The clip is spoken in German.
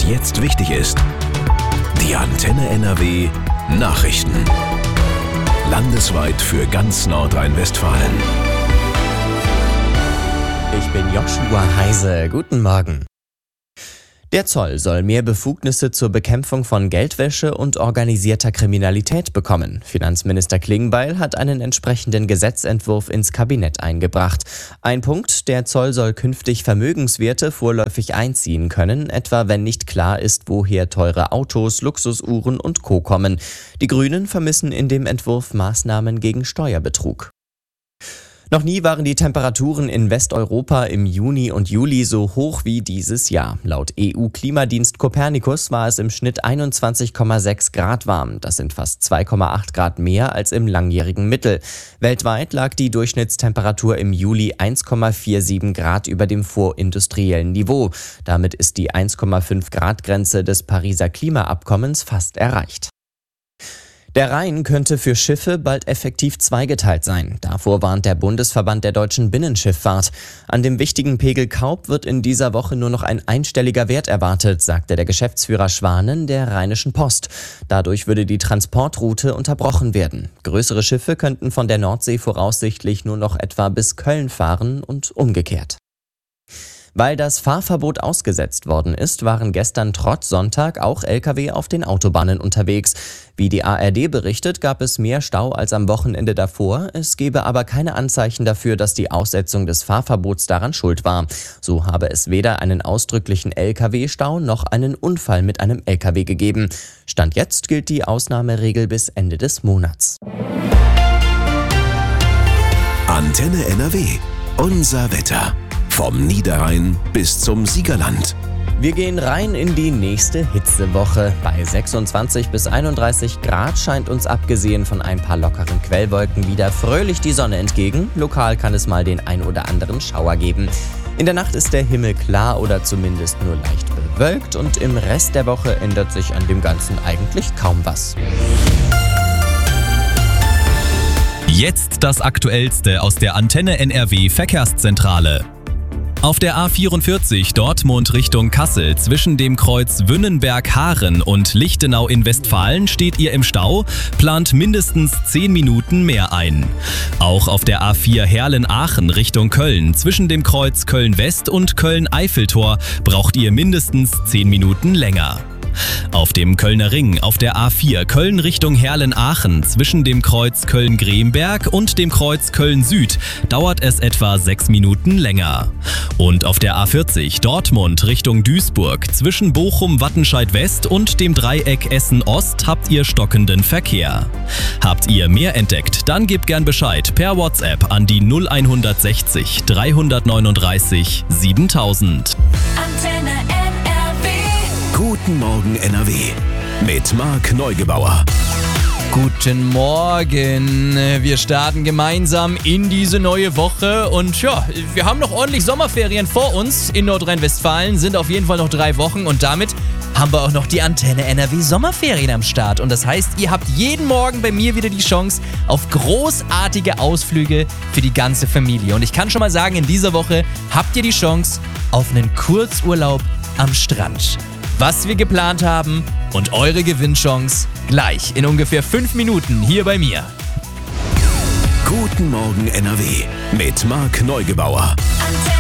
was jetzt wichtig ist. Die Antenne NRW Nachrichten. Landesweit für ganz Nordrhein-Westfalen. Ich bin Joshua Heise. Guten Morgen. Der Zoll soll mehr Befugnisse zur Bekämpfung von Geldwäsche und organisierter Kriminalität bekommen. Finanzminister Klingbeil hat einen entsprechenden Gesetzentwurf ins Kabinett eingebracht. Ein Punkt: Der Zoll soll künftig Vermögenswerte vorläufig einziehen können, etwa wenn nicht klar ist, woher teure Autos, Luxusuhren und Co. kommen. Die Grünen vermissen in dem Entwurf Maßnahmen gegen Steuerbetrug. Noch nie waren die Temperaturen in Westeuropa im Juni und Juli so hoch wie dieses Jahr. Laut EU-Klimadienst Copernicus war es im Schnitt 21,6 Grad warm. Das sind fast 2,8 Grad mehr als im langjährigen Mittel. Weltweit lag die Durchschnittstemperatur im Juli 1,47 Grad über dem vorindustriellen Niveau. Damit ist die 1,5 Grad Grenze des Pariser Klimaabkommens fast erreicht. Der Rhein könnte für Schiffe bald effektiv zweigeteilt sein. Davor warnt der Bundesverband der deutschen Binnenschifffahrt. An dem wichtigen Pegel Kaub wird in dieser Woche nur noch ein einstelliger Wert erwartet, sagte der Geschäftsführer Schwanen der Rheinischen Post. Dadurch würde die Transportroute unterbrochen werden. Größere Schiffe könnten von der Nordsee voraussichtlich nur noch etwa bis Köln fahren und umgekehrt. Weil das Fahrverbot ausgesetzt worden ist, waren gestern trotz Sonntag auch Lkw auf den Autobahnen unterwegs. Wie die ARD berichtet, gab es mehr Stau als am Wochenende davor. Es gebe aber keine Anzeichen dafür, dass die Aussetzung des Fahrverbots daran schuld war. So habe es weder einen ausdrücklichen Lkw-Stau noch einen Unfall mit einem Lkw gegeben. Stand jetzt gilt die Ausnahmeregel bis Ende des Monats. Antenne NRW. Unser Wetter. Vom Niederrhein bis zum Siegerland. Wir gehen rein in die nächste Hitzewoche. Bei 26 bis 31 Grad scheint uns abgesehen von ein paar lockeren Quellwolken wieder fröhlich die Sonne entgegen. Lokal kann es mal den ein oder anderen Schauer geben. In der Nacht ist der Himmel klar oder zumindest nur leicht bewölkt und im Rest der Woche ändert sich an dem Ganzen eigentlich kaum was. Jetzt das Aktuellste aus der Antenne NRW Verkehrszentrale. Auf der A44 Dortmund Richtung Kassel zwischen dem Kreuz Wünnenberg-Haaren und Lichtenau in Westfalen steht ihr im Stau, plant mindestens 10 Minuten mehr ein. Auch auf der A4 Herlen-Aachen Richtung Köln zwischen dem Kreuz Köln-West und Köln-Eiffeltor braucht ihr mindestens 10 Minuten länger. Auf dem Kölner Ring auf der A4 Köln Richtung Herlen-Aachen zwischen dem Kreuz Köln-Gremberg und dem Kreuz Köln-Süd dauert es etwa 6 Minuten länger. Und auf der A40 Dortmund Richtung Duisburg zwischen Bochum-Wattenscheid-West und dem Dreieck Essen-Ost habt ihr stockenden Verkehr. Habt ihr mehr entdeckt, dann gebt gern Bescheid per WhatsApp an die 0160 339 7000. Antenne Guten Morgen NRW mit Marc Neugebauer. Guten Morgen, wir starten gemeinsam in diese neue Woche und ja, wir haben noch ordentlich Sommerferien vor uns in Nordrhein-Westfalen, sind auf jeden Fall noch 3 Wochen und damit haben wir auch noch die Antenne NRW Sommerferien am Start und das heißt, ihr habt jeden Morgen bei mir wieder die Chance auf großartige Ausflüge für die ganze Familie und ich kann schon mal sagen, in dieser Woche habt ihr die Chance auf einen Kurzurlaub am Strand. Was wir geplant haben und eure Gewinnchance gleich in ungefähr 5 Minuten hier bei mir. Guten Morgen NRW mit Marc Neugebauer. Antenne